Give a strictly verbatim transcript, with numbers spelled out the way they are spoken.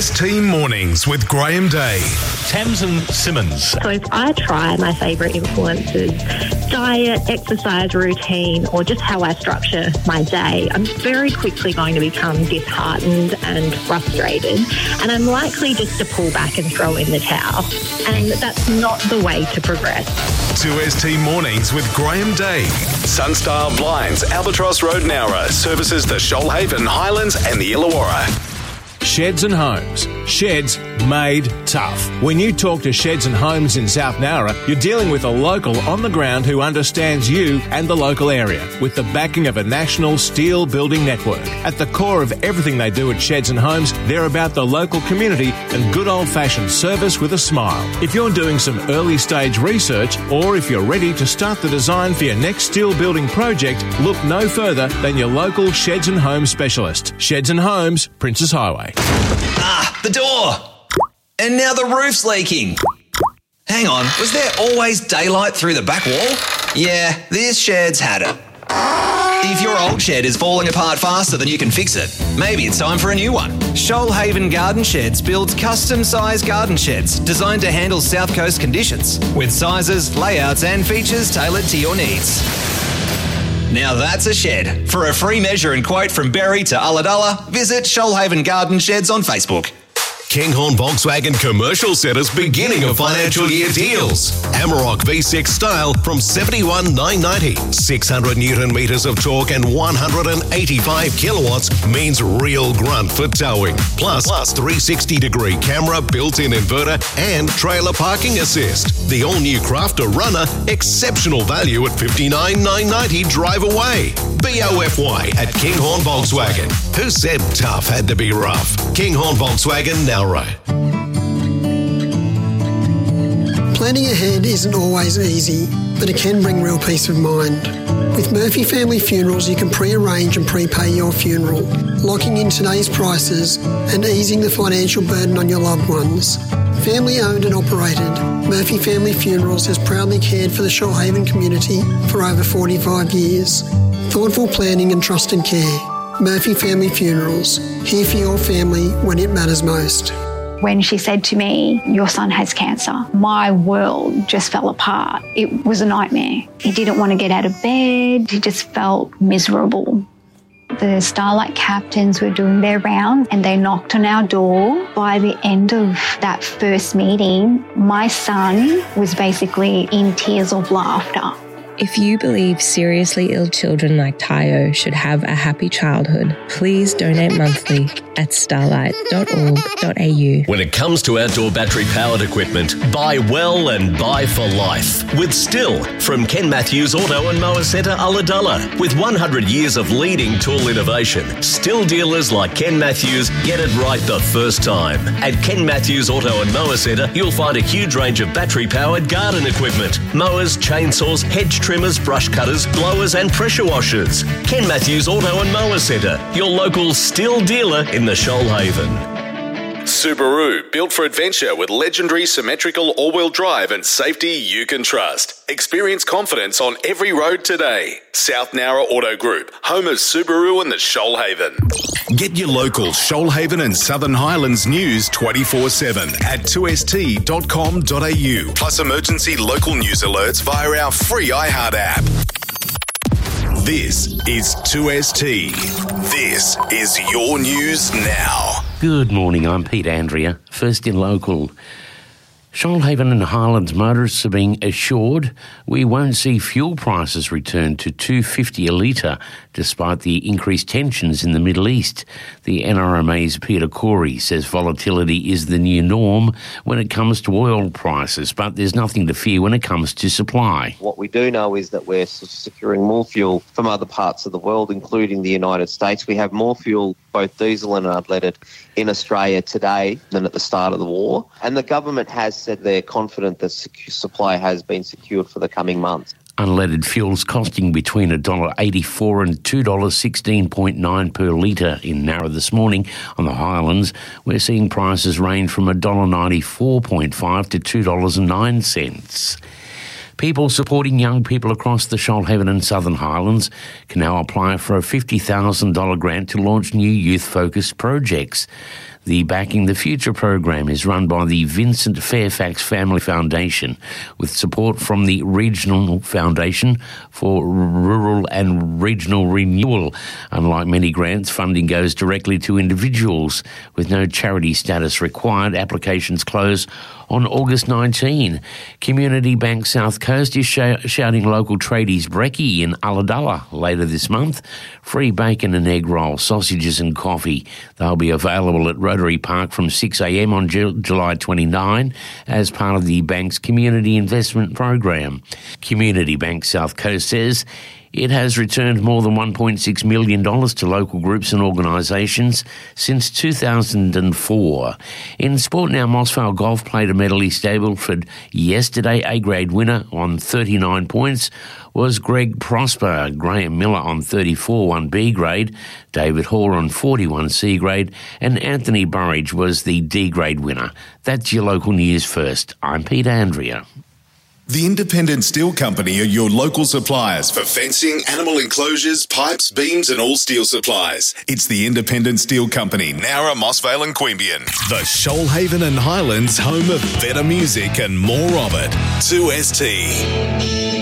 S T Mornings with Graham Day. Tamsin Simmons. So if I try my favourite influences, diet, exercise routine, or just how I structure my day, I'm very quickly going to become disheartened and frustrated, and I'm likely just to pull back and throw in the towel. And that's not the way to progress. two S T Mornings with Graham Day. Sunstyle Blinds, Albatross Road, Nowra, services the Shoalhaven, Highlands and the Illawarra. Sheds and Homes. Sheds made tough. When you talk to Sheds and Homes in South Nowra, you're dealing with a local on the ground who understands you and the local area, with the backing of a national steel building network. At the core of everything they do at Sheds and Homes, they're about the local community and good old-fashioned service with a smile. If you're doing some early-stage research, or if you're ready to start the design for your next steel building project, look no further than your local Sheds and Homes specialist. Sheds and Homes, Princes Highway. Ah, the door! And now the roof's leaking. Hang on, was there always daylight through the back wall? Yeah, this shed's had it. If your old shed is falling apart faster than you can fix it, maybe it's time for a new one. Shoalhaven Garden Sheds builds custom-sized garden sheds designed to handle South Coast conditions, with sizes, layouts and features tailored to your needs. Now that's a shed. For a free measure and quote from Berry to Ulladulla, visit Shoalhaven Garden Sheds on Facebook. Kinghorn Volkswagen Commercial Centre's beginning of financial year deals. Amarok V six style from seventy-one thousand nine hundred ninety. six hundred newton metres of torque and one hundred eighty-five kilowatts means real grunt for towing. Plus, plus three sixty degree camera, built-in inverter and trailer parking assist. The all-new Crafter Runner, exceptional value at fifty-nine thousand nine hundred ninety drive away. B O F Y at Kinghorn Volkswagen. Who said tough had to be rough? Kinghorn Volkswagen now. Planning ahead isn't always easy, but it can bring real peace of mind. With Murphy Family Funerals, you can pre-arrange and prepay your funeral, locking in today's prices and easing the financial burden on your loved ones. Family owned and operated, Murphy Family Funerals has proudly cared for the Shoalhaven community for over forty-five years. Thoughtful planning and trusted care. Murphy Family Funerals, here for your family when it matters most. When she said to me, your son has cancer, my world just fell apart. It was a nightmare. He didn't want to get out of bed. He just felt miserable. The Starlight captains were doing their rounds and they knocked on our door. By the end of that first meeting, my son was basically in tears of laughter. If you believe seriously ill children like Tayo should have a happy childhood, please donate monthly at starlight dot org dot a u. When it comes to outdoor battery-powered equipment, buy well and buy for life. With Still from Ken Matthews Auto and Mower Centre, Ulladulla. With one hundred years of leading tool innovation, Still dealers like Ken Matthews get it right the first time. At Ken Matthews Auto and Mower Centre, you'll find a huge range of battery-powered garden equipment. Mowers, chainsaws, hedge trimmers, brush cutters, blowers and pressure washers. Ken Matthews Auto and Mower Centre, your local Still dealer in the Shoalhaven. Subaru, built for adventure with legendary symmetrical all-wheel drive and safety you can trust. Experience confidence on every road today. South Nowra Auto Group, home of Subaru and the Shoalhaven. Get your local Shoalhaven and Southern Highlands news twenty-four seven at two s t dot com dot a u. Plus emergency local news alerts via our free iHeart app. This is two S T. This is your news now. Good morning, I'm Pete Andrea. First in local. Shoalhaven and Highlands motorists are being assured we won't see fuel prices return to two dollars fifty a litre despite the increased tensions in the Middle East. The N R M A's Peter Corey says volatility is the new norm when it comes to oil prices, but there's nothing to fear when it comes to supply. What we do know is that we're securing more fuel from other parts of the world, including the United States. We have more fuel, both diesel and unleaded, in Australia today than at the start of the war. And the government has said they're confident that supply has been secured for the coming months. Unleaded fuels costing between one dollar eighty-four and two dollars sixteen point nine per litre in Nowra this morning. On the Highlands, we're seeing prices range from one dollar ninety-four point five to two dollars nine. People supporting young people across the Shoalhaven and Southern Highlands can now apply for a fifty thousand dollars grant to launch new youth-focused projects. The Backing the Future program is run by the Vincent Fairfax Family Foundation with support from the Regional Foundation for Rural and Regional Renewal. Unlike many grants, funding goes directly to individuals with no charity status required. Applications close on August nineteenth. Community Bank South Coast is sh- shouting local tradies brekkie in Ulladulla later this month. Free bacon and egg roll, sausages and coffee. They'll be available at Rotary Park from six a.m. on Ju- July twenty-ninth as part of the bank's community investment program. Community Bank South Coast says it has returned more than one point six million dollars to local groups and organisations since two thousand four. In sport now, Mossvale Golf played a medley Stableford yesterday. A-grade winner on thirty-nine points was Greg Prosper. Graham Miller on thirty-four won B-grade. David Hall on forty-one C-grade. And Anthony Burridge was the D-grade winner. That's your local news first. I'm Peter Andrea. The Independent Steel Company are your local suppliers for fencing, animal enclosures, pipes, beams and all steel supplies. It's the Independent Steel Company, Nowra, Mossvale and Queanbeyan. The Shoalhaven and Highlands home of better music and more of it. two S T.